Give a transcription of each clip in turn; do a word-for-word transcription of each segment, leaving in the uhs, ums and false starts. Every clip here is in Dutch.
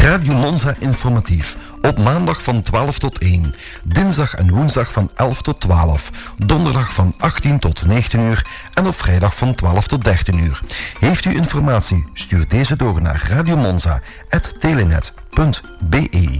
Radio Monza informatief. Op maandag van twaalf tot één. Dinsdag en woensdag van elf tot twaalf. Donderdag van achttien tot negentien uur. En op vrijdag van twaalf tot dertien uur. Heeft u informatie? Stuur deze door naar radiomonza apenstaartje telenet punt b e.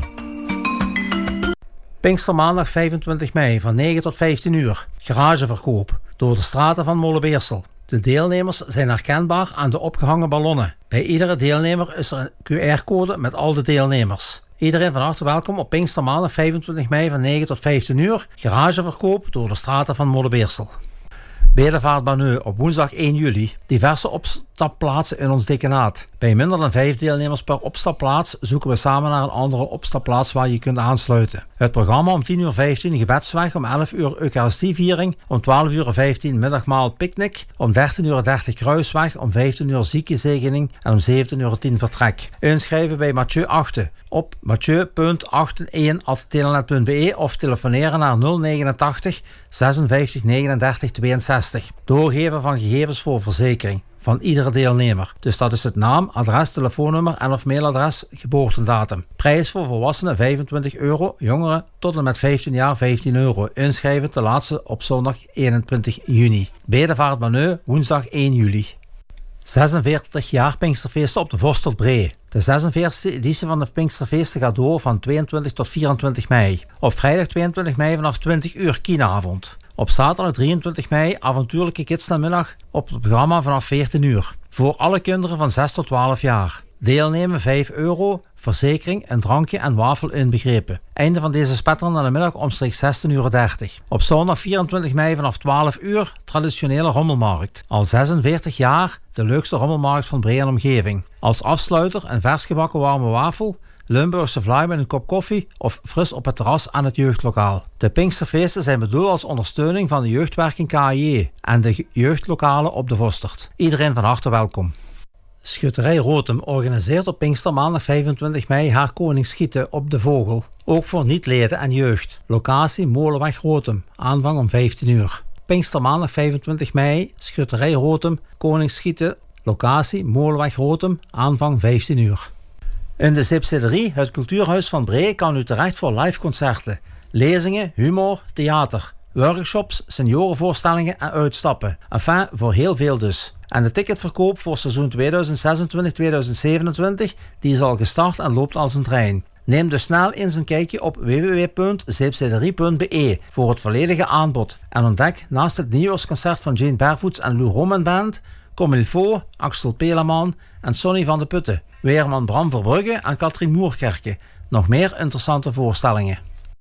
Pinkstermaandag vijfentwintig mei van negen tot vijftien uur. Garageverkoop door de straten van Molenbeersel. De deelnemers zijn herkenbaar aan de opgehangen ballonnen. Bij iedere deelnemer is er een Q R-code met al de deelnemers. Iedereen van harte welkom op Pinkstermaandag vijfentwintig mei van negen tot vijftien uur. Garageverkoop door de straten van Molenbeersel. Bedevaart Banneu op woensdag één juli. Diverse opstapplaatsen in ons dekenaat. Bij minder dan vijf deelnemers per opstapplaats zoeken we samen naar een andere opstapplaats waar je kunt aansluiten. Het programma om tien uur vijftien gebedsweg, om elf uur Eucharistieviering, om twaalf uur vijftien middagmaal picknick, om dertien uur dertig kruisweg, om vijftien uur ziekenzegening en om zeventien uur tien vertrek. Inschrijven bij Mathieu Achten op mathieu punt achtenéén apenstaartje telenet punt b e of telefoneren naar nul negenentachtig zesenvijftig negenendertig tweeënzestig. Doorgeven van gegevens voor verzekering van iedere deelnemer. Dus dat is het naam, adres, telefoonnummer en of mailadres, geboortedatum. Prijs voor volwassenen vijfentwintig euro, jongeren tot en met vijftien jaar vijftien euro. Inschrijven te laatste op zondag eenentwintig juni. Bedevaart Banneu, woensdag één juli. zesenveertig jaar Pinksterfeesten op de Vos tot Bree. De zesenveertigste editie van de Pinksterfeesten gaat door van tweeëntwintig tot vierentwintig mei. Op vrijdag tweeëntwintig mei vanaf twintig uur kienavond. Op zaterdag drieëntwintig mei avontuurlijke kidsnamiddag op het programma vanaf veertien uur. Voor alle kinderen van zes tot twaalf jaar. Deelnemen vijf euro, verzekering, een drankje en wafel inbegrepen. Einde van deze spetterende middag omstreeks zestien uur dertig. Op zondag vierentwintig mei vanaf twaalf uur traditionele rommelmarkt. Al zesenveertig jaar de leukste rommelmarkt van Bree en omgeving. Als afsluiter een vers gebakken warme wafel, Limburgse vlaai met een kop koffie of fris op het terras aan het jeugdlokaal. De Pinksterfeesten zijn bedoeld als ondersteuning van de jeugdwerking K I J en de jeugdlokalen op de Vostert. Iedereen van harte welkom. Schutterij Rotem organiseert op Pinkstermaandag vijfentwintig mei haar koningsschieten op de Vogel. Ook voor niet-leden en jeugd. Locatie Molenweg Rotem. Aanvang om vijftien uur. Pinkstermaandag vijfentwintig mei, Schutterij Rotem, koningsschieten. Locatie Molenweg Rotem. Aanvang vijftien uur. In de Zipsederie, het cultuurhuis van Bree, kan u terecht voor liveconcerten, lezingen, humor, theater, workshops, seniorenvoorstellingen en uitstappen. Enfin, voor heel veel dus. En de ticketverkoop voor seizoen tweeduizend zesentwintig tweeduizend zevenentwintig, die is al gestart en loopt als een trein. Neem dus snel eens een kijkje op w w w punt zeepsederie punt b e voor het volledige aanbod. En ontdek naast het nieuwjaarsconcert van Jane Barefoots en Lou Roman Band, Comme il faut, Axel Pelaman en Sonny van de Putten, Weerman Bram Verbrugge en Katrien Moerkerke. Nog meer interessante voorstellingen.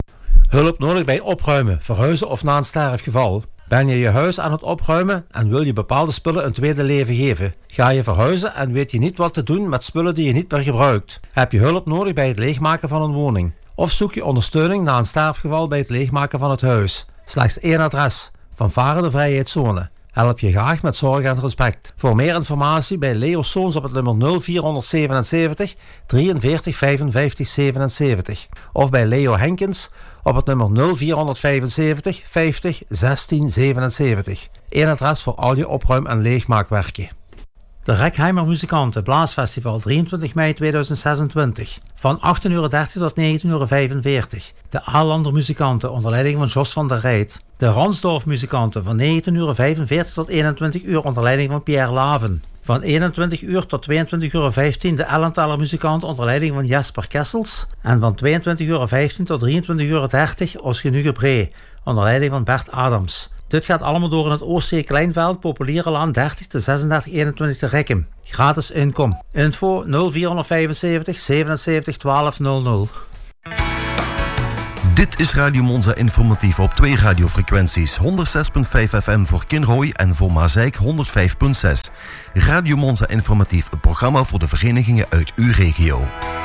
Hulp nodig bij opruimen, verhuizen of na een sterfgeval. Ben je je huis aan het opruimen en wil je bepaalde spullen een tweede leven geven? Ga je verhuizen en weet je niet wat te doen met spullen die je niet meer gebruikt? Heb je hulp nodig bij het leegmaken van een woning? Of zoek je ondersteuning na een sterfgeval bij het leegmaken van het huis? Slechts één adres: Fanfare de Vrijheidszone. Help je graag met zorg en respect. Voor meer informatie bij Leo Soons op het nummer nul vierhonderdzevenenzeventig drieënveertig vijfenvijftig zevenenzeventig. Of bij Leo Henkens op het nummer nul vierhonderdvijfenzeventig vijftig zestien zevenenzeventig. Eén adres voor al je opruim- en leegmaakwerken. De Reckheimer Muzikanten Blaasfestival drieëntwintig mei tweeduizend zesentwintig. Van achttien uur dertig tot negentien uur vijfenveertig. De Aalander Muzikanten onder leiding van Jos van der Rijt. De Ransdorf Muzikanten van negentien uur vijfenveertig tot eenentwintig uur onder leiding van Pierre Laven. Van eenentwintig uur tot tweeëntwintig uur vijftien de Ellentaler Muzikanten onder leiding van Jesper Kessels. En van tweeëntwintig uur vijftien tot drieëntwintig uur dertig Osgenuge Bree onder leiding van Bert Adams. Dit gaat allemaal door in het Oostzee Kleinveld, Populiere Laan dertig te zesendertig eenentwintig te Rekkem. Gratis inkom. Info nul vierhonderdvijfenzeventig zevenenzeventig twaalf nul nul. Dit is Radio Monza informatief op twee radiofrequenties. honderdzes komma vijf F M voor Kinrooi en voor Mazeik honderdvijf komma zes. Radio Monza informatief, een programma voor de verenigingen uit uw regio.